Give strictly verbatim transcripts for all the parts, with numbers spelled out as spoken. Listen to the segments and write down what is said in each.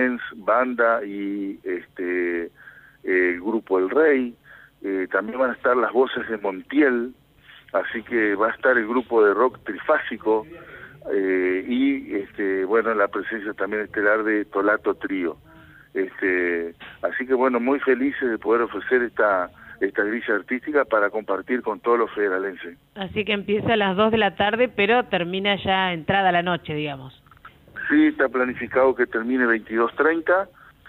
banda y este eh, el grupo El Rey. Eh, también van a estar las voces de Montiel, así que va a estar el grupo de rock Trifásico eh, y este bueno la presencia también estelar de Tolato Trío. Este, así que bueno, muy felices de poder ofrecer esta esta grilla artística para compartir con todos los federalenses. Así que empieza a las dos de la tarde, pero termina ya entrada la noche, digamos. Sí, está planificado que termine veintidós treinta.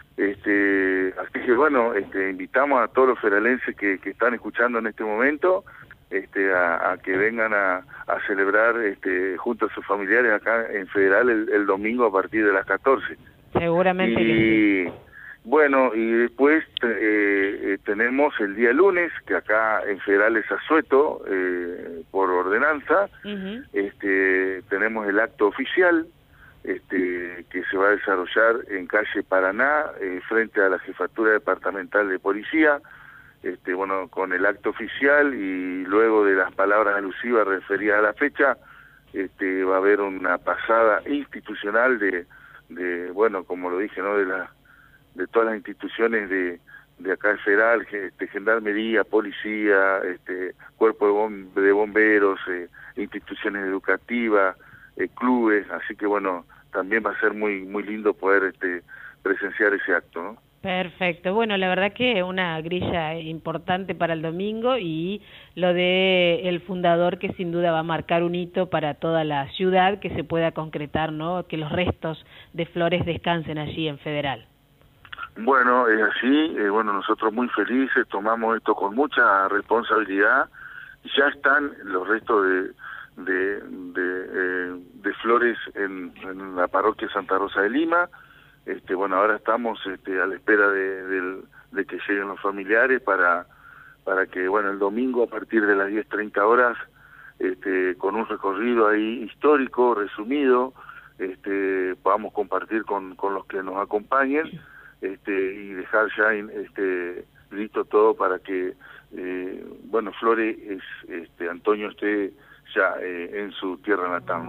Este, así que bueno, este, invitamos a todos los federalenses que, que están escuchando en este momento este, a, a que vengan a, a celebrar este, junto a sus familiares acá en Federal el, el domingo a partir de las catorce. Seguramente y, que sí. Bueno, y después eh, eh, tenemos el día lunes, que acá en Federal es asueto eh, por ordenanza. Uh-huh. este, tenemos el acto oficial este, que se va a desarrollar en calle Paraná, eh, frente a la Jefatura Departamental de Policía, este, bueno, con el acto oficial y luego de las palabras alusivas referidas a la fecha, este, va a haber una pasada institucional de, de bueno, como lo dije, ¿no?, de la de todas las instituciones de, de acá de Federal, este, gendarmería, policía, este, cuerpo de, bom de bomberos, eh, instituciones educativas, eh, clubes, así que bueno, también va a ser muy muy lindo poder este, presenciar ese acto, ¿no? Perfecto, bueno, la verdad que una grilla importante para el domingo y lo de el fundador que sin duda va a marcar un hito para toda la ciudad, que se pueda concretar, ¿no?, que los restos de Flores descansen allí en Federal. Bueno, es así, eh, bueno, nosotros muy felices, tomamos esto con mucha responsabilidad. Ya están los restos de de, de, eh, de Flores en, en la parroquia Santa Rosa de Lima. Este, bueno, ahora estamos este, a la espera de, de, de que lleguen los familiares para para que, bueno, el domingo a partir de las diez treinta horas, este, con un recorrido ahí histórico, resumido, este, podamos compartir con, con los que nos acompañen. Este, y dejar ya este, listo todo para que, eh, bueno, Flores, es, este, Antonio esté ya eh, en su tierra natal.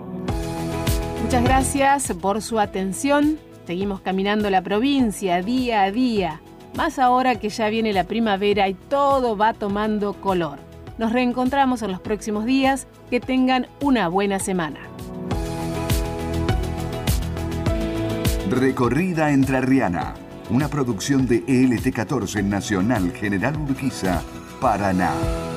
Muchas gracias por su atención. Seguimos caminando la provincia día a día, más ahora que ya viene la primavera y todo va tomando color. Nos reencontramos en los próximos días. Que tengan una buena semana. Recorrida Entrerriana. Una producción de E L T catorce Nacional General Urquiza, Paraná.